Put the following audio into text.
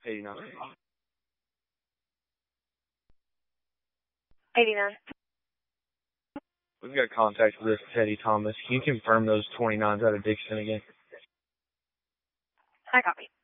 89. 89. We've got contact with Teddy Thomas. Can you confirm those 29s out of Dixon again? I copy.